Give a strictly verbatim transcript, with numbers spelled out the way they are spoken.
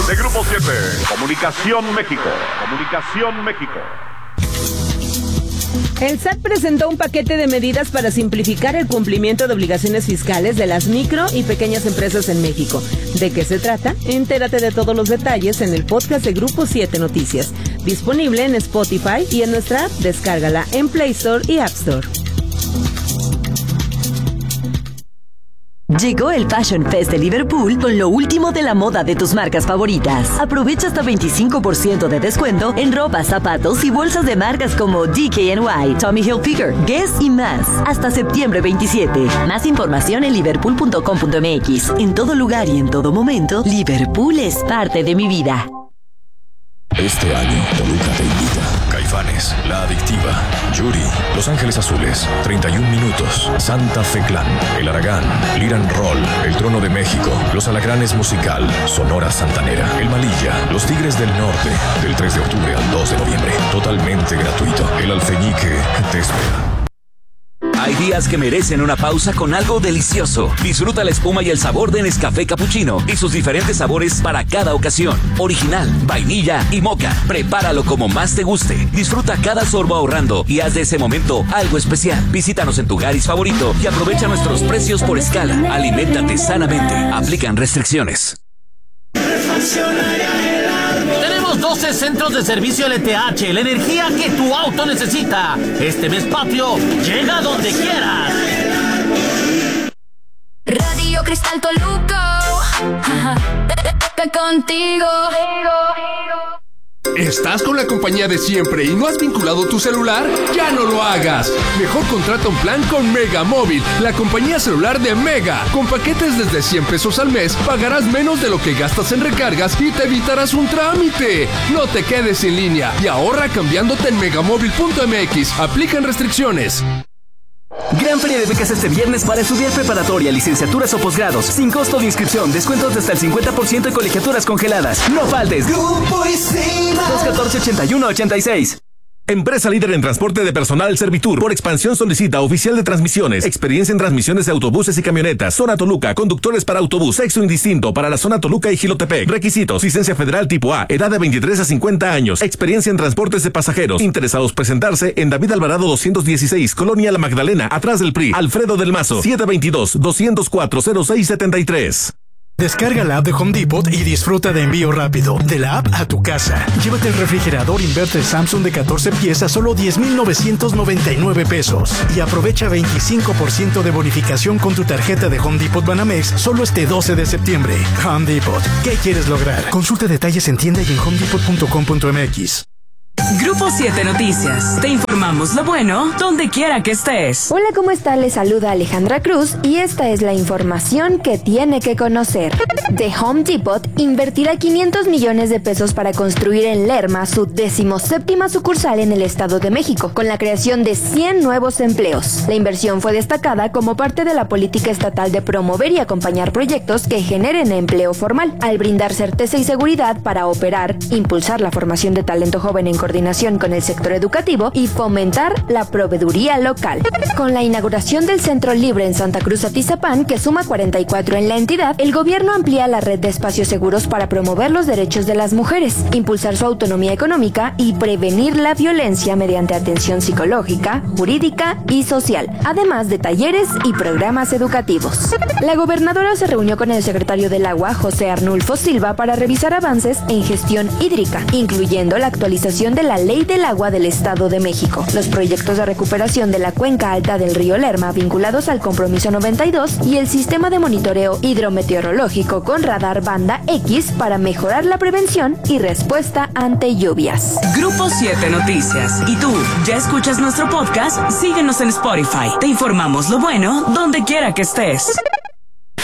de Grupo siete. Comunicación México. Comunicación México. El S A T presentó un paquete de medidas para simplificar el cumplimiento de obligaciones fiscales de las micro y pequeñas empresas en México. ¿De qué se trata? Entérate de todos los detalles en el podcast de Grupo siete Noticias, disponible en Spotify y en nuestra app. Descárgala en Play Store y App Store. Llegó el Fashion Fest de Liverpool con lo último de la moda de tus marcas favoritas. Aprovecha hasta veinticinco por ciento de descuento en ropa, zapatos y bolsas de marcas como D K N Y, Tommy Hilfiger, Guess y más. Hasta septiembre veintisiete. Más información en liverpool punto com punto m x. En todo lugar y en todo momento, Liverpool es parte de mi vida. Este año, Toluca te invita. Caifanes, La Adictiva, Yuri, Los Ángeles Azules, treinta y un Minutos, Santa Fe Clan, El Aragán, Liran Roll, El Trono de México, Los Alacranes Musical, Sonora Santanera, El Malilla, Los Tigres del Norte, del tres de octubre al dos de noviembre. Totalmente gratuito. El Alfeñique te espera. Hay días que merecen una pausa con algo delicioso. Disfruta la espuma y el sabor de Nescafé Cappuccino y sus diferentes sabores para cada ocasión. Original, vainilla y moca. Prepáralo como más te guste. Disfruta cada sorbo ahorrando y haz de ese momento algo especial. Visítanos en tu Garis favorito y aprovecha nuestros precios por escala. Aliméntate sanamente. Aplican restricciones. Tenemos doce centros de servicio L T H, la energía que tu auto necesita. Este mes patrio, llega donde quieras. Radio Cristal Toluca, contigo. ¿Estás con la compañía de siempre y no has vinculado tu celular? ¡Ya no lo hagas! Mejor contrata un plan con Mega Móvil, la compañía celular de Mega. Con paquetes desde cien pesos al mes, pagarás menos de lo que gastas en recargas y te evitarás un trámite. No te quedes en línea y ahorra cambiándote en megamóvil punto m x. Aplican restricciones. Gran feria de becas este viernes para estudiar preparatoria, licenciaturas o posgrados. Sin costo de inscripción, descuentos de hasta el cincuenta por ciento y colegiaturas congeladas. No faltes. Grupo Isima. dos uno cuatro, ochenta y uno ochenta y seis. Empresa líder en transporte de personal Servitur. Por expansión solicita oficial de transmisiones. Experiencia en transmisiones de autobuses y camionetas. Zona Toluca. Conductores para autobús. Sexo indistinto para la zona Toluca y Jilotepec. Requisitos. Licencia federal tipo A. Edad de veintitrés a cincuenta años. Experiencia en transportes de pasajeros. Interesados presentarse en David Alvarado doscientos dieciséis. Colonia La Magdalena. Atrás del P R I. Alfredo del Mazo. siete dos dos, dos cero cuatro, cero seis siete tres. Descarga la app de Home Depot y disfruta de envío rápido, de la app a tu casa. Llévate el refrigerador inverter Samsung de catorce piezas a solo diez mil novecientos noventa y nueve pesos. Y aprovecha veinticinco por ciento de bonificación con tu tarjeta de Home Depot Banamex solo este doce de septiembre. Home Depot. ¿Qué quieres lograr? Consulta detalles en tienda y en home depot punto com punto m x. Grupo siete Noticias. Te informamos lo bueno donde quiera que estés. Hola, ¿cómo está? Les saluda Alejandra Cruz y esta es la información que tiene que conocer. The Home Depot invertirá quinientos millones de pesos para construir en Lerma su decimoséptima sucursal en el Estado de México, con la creación de cien nuevos empleos. La inversión fue destacada como parte de la política estatal de promover y acompañar proyectos que generen empleo formal, al brindar certeza y seguridad para operar, impulsar la formación de talento joven en coordinación con el sector educativo y fomentar la proveeduría local. Con la inauguración del Centro Libre en Santa Cruz Atizapán, que suma cuarenta y cuatro en la entidad, el gobierno amplía la red de espacios seguros para promover los derechos de las mujeres, impulsar su autonomía económica y prevenir la violencia mediante atención psicológica, jurídica y social, además de talleres y programas educativos. La gobernadora se reunió con el secretario del Agua, José Arnulfo Silva, para revisar avances en gestión hídrica, incluyendo la actualización de la Ley del Agua del Estado de México, los proyectos de recuperación de la cuenca alta del río Lerma vinculados al compromiso noventa y dos y el sistema de monitoreo hidrometeorológico con radar banda X para mejorar la prevención y respuesta ante lluvias. Grupo siete Noticias. ¿Y tú, ya escuchas nuestro podcast? Síguenos en Spotify. Te informamos lo bueno donde quiera que estés.